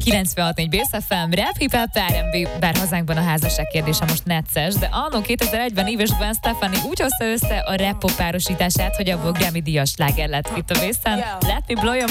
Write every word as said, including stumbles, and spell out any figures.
kilencvenhat négy Bész ef em, rap, hip-hop, er end bé, bár hazánkban a házasság kérdése most necces, de anno kétezer-egyben éves Gwen Stefani úgy hozta össze a rap pop párosítását, hogy abból Grammy díjas sláger lett itt a Bészen. Let me blow your